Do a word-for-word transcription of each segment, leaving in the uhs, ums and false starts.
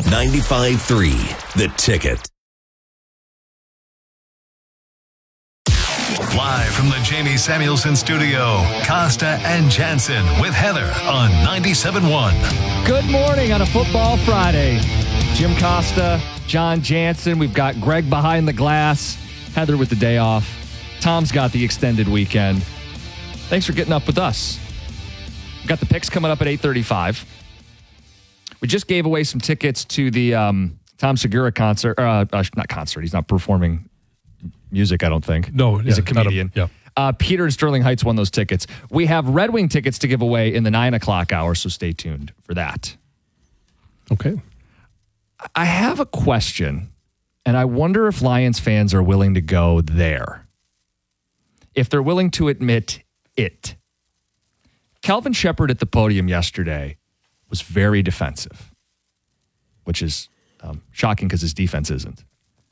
ninety-five point three The Ticket. Live from the Jamie Samuelson studio, Costa and Jansen with Heather on ninety-seven point one. Good morning on a Football Friday. Jim Costa, John Jansen. We've got Greg behind the glass. Heather with the day off. Tom's got the extended weekend. Thanks for getting up with us. We've got the picks coming up at eight thirty-five. We just gave away some tickets to the um, Tom Segura concert. Uh, uh, not concert. He's not performing music, I don't think. No, he's yeah, a comedian. A, yeah. uh, Peter in Sterling Heights won those tickets. We have Red Wing tickets to give away in the nine o'clock hour, so stay tuned for that. Okay. I have a question, and I wonder if Lions fans are willing to go there. If they're willing to admit it. Calvin Shepard at the podium yesterday was very defensive, which is um, shocking because his defense isn't.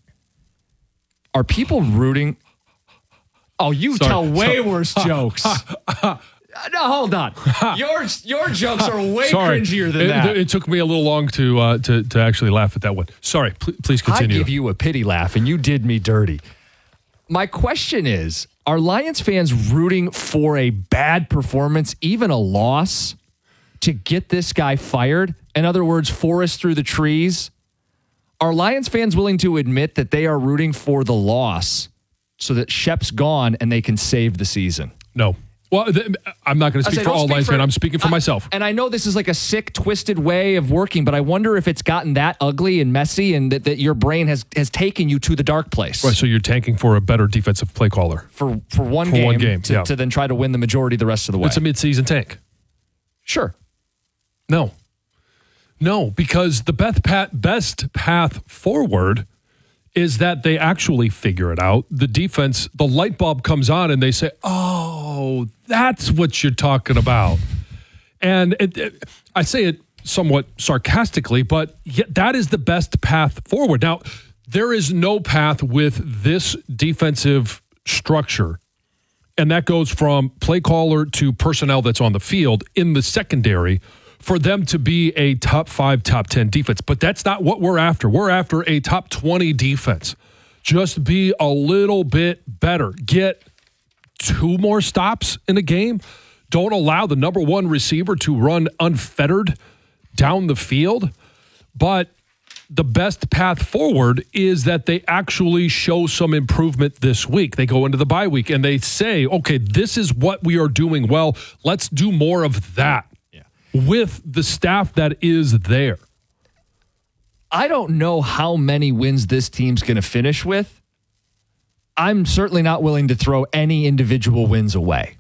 Are people rooting? Oh, you Sorry. tell way Sorry. worse jokes. No, hold on. Your your jokes are way Sorry. cringier than it, that. It took me a little long to uh, to to actually laugh at that one. Sorry. Pl- please continue. I give you a pity laugh, and you did me dirty. My question is, are Lions fans rooting for a bad performance, even a loss, to get this guy fired? In other words, forest through the trees? Are Lions fans willing to admit that they are rooting for the loss so that Shep's gone and they can save the season? No. Well, th- I'm not going to speak say, for don't all speak Lions for- fans. I'm speaking for I- myself. And I know this is like a sick, twisted way of working, but I wonder if it's gotten that ugly and messy and that, that your brain has, has taken you to the dark place. Right, so you're tanking for a better defensive play caller. For, for one For game, one game, to, yeah. to then try to win the majority the rest of the way. It's a midseason tank. Sure. No. No, because the best path, best path forward is that they actually figure it out. The defense, the light bulb comes on and they say, oh, that's what you're talking about. And it, it, I say it somewhat sarcastically, but yet that is the best path forward. Now, there is no path with this defensive structure, and that goes from play caller to personnel that's on the field in the secondary for them to be a top five, top ten defense. But that's not what we're after. We're after a top twenty defense. Just be a little bit better. Get two more stops in a game. Don't allow the number one receiver to run unfettered down the field. But the best path forward is that they actually show some improvement this week. They go into the bye week and they say, okay, this is what we are doing well. Let's do more of that. With the staff that is there. I don't know how many wins this team's going to finish with. I'm certainly not willing to throw any individual wins away.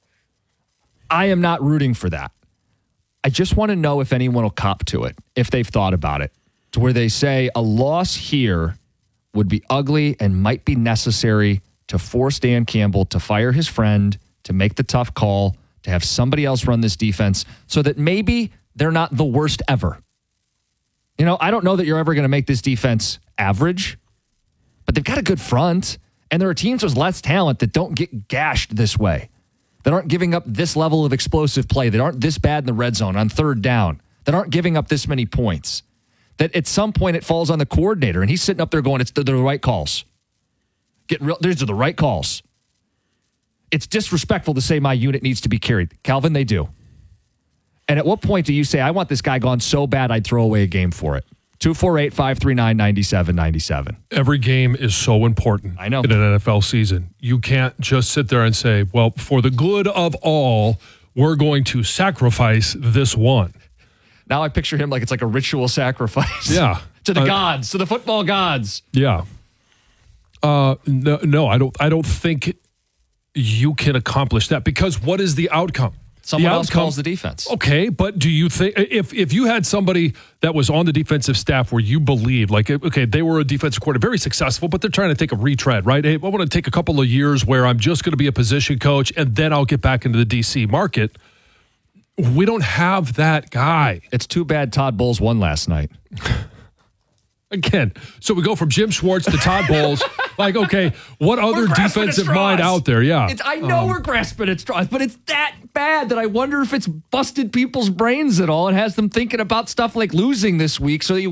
I am not rooting for that. I just want to know if anyone will cop to it, if they've thought about it, to where they say a loss here would be ugly and might be necessary to force Dan Campbell to fire his friend, to make the tough call, to have somebody else run this defense so that maybe they're not the worst ever. You know, I don't know that you're ever going to make this defense average, but they've got a good front, and there are teams with less talent that don't get gashed this way, that aren't giving up this level of explosive play, that aren't this bad in the red zone on third down, that aren't giving up this many points, that at some point it falls on the coordinator, and he's sitting up there going, it's the, the right calls. Getting real, these are the right calls. It's disrespectful to say my unit needs to be carried. Calvin, they do. And at what point do you say, I want this guy gone so bad I'd throw away a game for it? two four eight, five three nine, nine seven nine seven. Every game is so important I know. in an N F L season. You can't just sit there and say, well, for the good of all, we're going to sacrifice this one. Now I picture him like it's like a ritual sacrifice. Yeah. to the Uh, gods, to the football gods. Yeah. Uh, no, no, I don't. I don't think you can accomplish that because what is the outcome? Someone the else outcome, calls the defense. Okay, but do you think if if you had somebody that was on the defensive staff where you believed, like, okay, they were a defensive coordinator, very successful, but they're trying to take a retread, right? Hey, I want to take a couple of years where I'm just going to be a position coach and then I'll get back into the D C market. We don't have that guy. It's too bad Todd Bowles won last night. Again, so we go from Jim Schwartz to Todd Bowles. Like, okay, what other defensive mind out there? Yeah. It's, I know Um, we're grasping at straws, but it's that bad that I wonder if it's busted people's brains at all and has them thinking about stuff like losing this week so that you